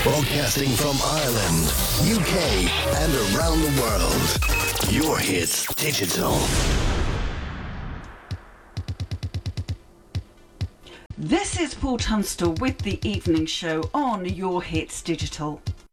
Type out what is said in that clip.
Broadcasting from Ireland, UK, and around the world. Your Hits Digital. This is Paul Tunstall with the evening show on Your Hits Digital.